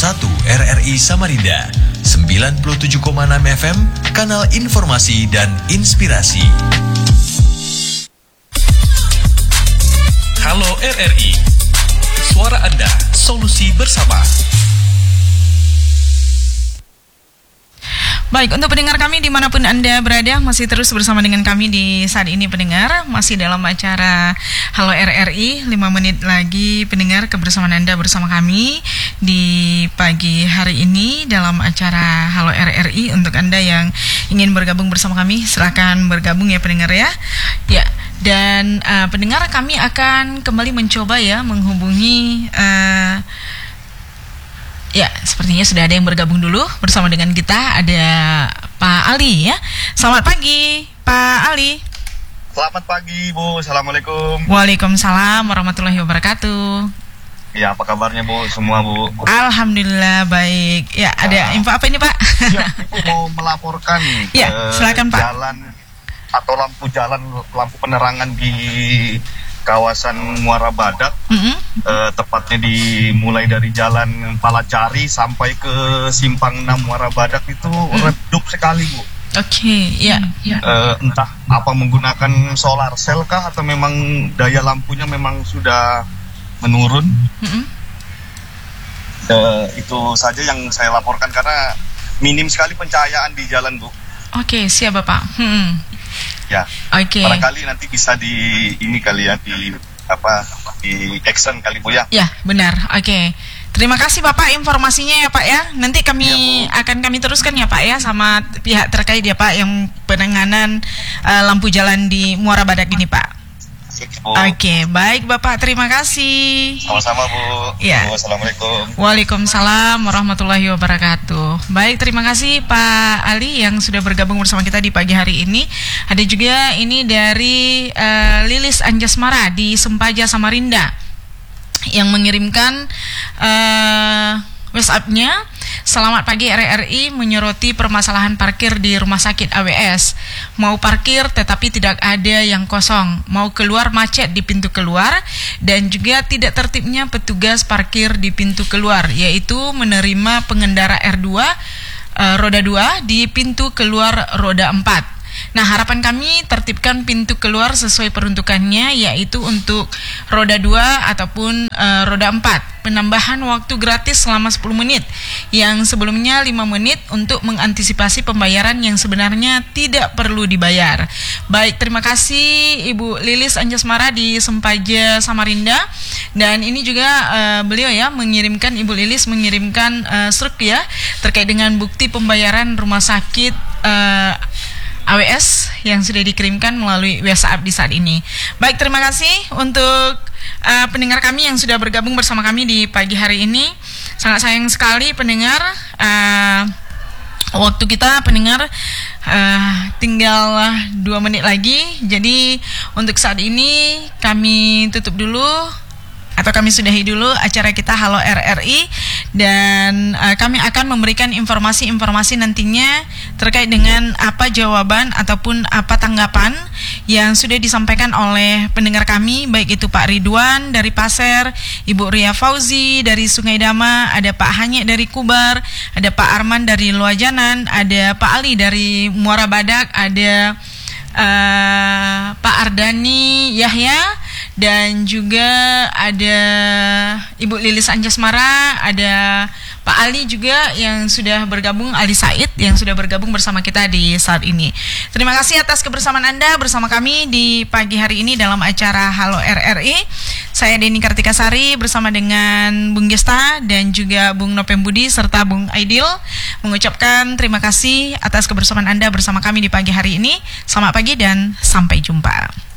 RRI Samarinda, 97,6 FM, kanal informasi dan inspirasi. Halo RRI, suara Anda, solusi bersama. Baik, untuk pendengar kami dimanapun Anda berada, masih terus bersama dengan kami di saat ini pendengar, masih dalam acara Halo RRI, 5 menit lagi pendengar kebersamaan Anda bersama kami di pagi hari ini dalam acara Halo RRI. Untuk Anda yang ingin bergabung bersama kami, silakan bergabung ya pendengar ya. Ya, dan pendengar kami akan kembali mencoba ya menghubungi ya, sepertinya sudah ada yang bergabung dulu bersama dengan kita. Ada Pak Ali ya. Selamat pagi Pak Ali. Selamat pagi Bu, Assalamualaikum. Waalaikumsalam warahmatullahi wabarakatuh. Ya, apa kabarnya Bu, semua Bu? Alhamdulillah baik. Ya, ada info apa ini Pak? Ya, Ibu mau melaporkan ya, silakan Pak. Jalan atau lampu penerangan di kawasan Muara Badak, tepatnya dimulai dari Jalan Palacari sampai ke Simpang 6 Muara Badak itu redup sekali Bu. Oke, ya. Entah apa menggunakan solar cell kah atau memang daya lampunya memang sudah menurun. Itu saja yang saya laporkan karena minim sekali pencahayaan di jalan Bu. Oke, siap Bapak. Ya, barangkali nanti bisa di action kali Bu ya. Ya, benar. Oke. Terima kasih Bapak informasinya ya Pak ya. Nanti kami akan teruskan ya Pak ya sama pihak terkait ya Pak yang penanganan lampu jalan di Muara Badak ini Pak. Oke, baik Bapak, terima kasih. Sama-sama Bu. Ya. Assalamualaikum. Waalaikumsalam warahmatullahi wabarakatuh. Baik, terima kasih Pak Ali yang sudah bergabung bersama kita di pagi hari ini. Ada juga ini dari Lilis Anjasmara di Sempaja Samarinda yang mengirimkan WhatsApp-nya. Selamat pagi RRI, menyoroti permasalahan parkir di rumah sakit AWS. Mau parkir tetapi tidak ada yang kosong. Mau keluar macet di pintu keluar. Dan juga tidak tertibnya petugas parkir di pintu keluar, yaitu menerima pengendara R2 roda 2 di pintu keluar roda 4. Nah, harapan kami tertibkan pintu keluar sesuai peruntukannya, yaitu untuk roda 2 ataupun roda 4. Penambahan waktu gratis selama 10 menit, yang sebelumnya 5 menit untuk mengantisipasi pembayaran yang sebenarnya tidak perlu dibayar. Baik, terima kasih Ibu Lilis Anjasmara di Sempaja Samarinda. Dan ini juga beliau ya mengirimkan, Ibu Lilis mengirimkan struk ya terkait dengan bukti pembayaran rumah sakit AWS yang sudah dikirimkan melalui WhatsApp di saat ini. Baik, terima kasih untuk pendengar kami yang sudah bergabung bersama kami di pagi hari ini. Sangat sayang sekali pendengar, waktu kita pendengar tinggal 2 menit lagi. Jadi untuk saat ini kami tutup dulu, atau kami sudahi dulu acara kita Halo RRI, dan kami akan memberikan informasi-informasi nantinya terkait dengan apa jawaban ataupun apa tanggapan yang sudah disampaikan oleh pendengar kami, baik itu Pak Ridwan dari Pasir, Ibu Ria Fauzi dari Sungai Dama, ada Pak Hanyek dari Kubar, ada Pak Arman dari Luajanan, ada Pak Ali dari Muara Badak, ada Pak Ardani Yahya, dan juga ada Ibu Lilis Anjasmara, ada Pak Ali juga yang sudah bergabung, Ali Said yang sudah bergabung bersama kita di saat ini. Terima kasih atas kebersamaan Anda bersama kami di pagi hari ini dalam acara Halo RRI. Saya Deni Kartikasari bersama dengan Bung Gesta dan juga Bung Nopem Budi serta Bung Aidil mengucapkan terima kasih atas kebersamaan Anda bersama kami di pagi hari ini. Selamat pagi dan sampai jumpa.